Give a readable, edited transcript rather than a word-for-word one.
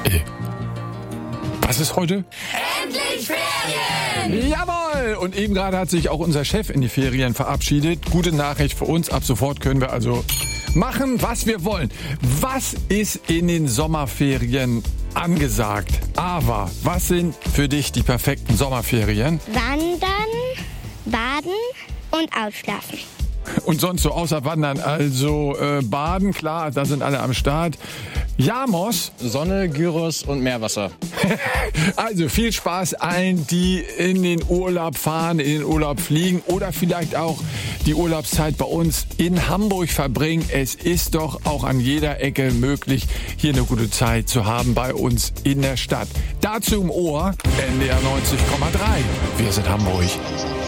Was ist heute? Endlich Ferien! Jawohl! Und eben gerade hat sich auch unser Chef in die Ferien verabschiedet. Gute Nachricht für uns. Ab sofort können wir also machen, was wir wollen. Was ist in den Sommerferien angesagt? Aber was sind für dich die perfekten Sommerferien? Wandern, baden und ausschlafen. Und sonst so außer Wandern, also Baden, klar, da sind alle am Start. Jamos? Sonne, Gyros und Meerwasser. Also viel Spaß allen, die in den Urlaub fahren, in den Urlaub fliegen oder vielleicht auch die Urlaubszeit bei uns in Hamburg verbringen. Es ist doch auch an jeder Ecke möglich, hier eine gute Zeit zu haben bei uns in der Stadt. Dazu im Ohr NDR 90,3. Wir sind Hamburg.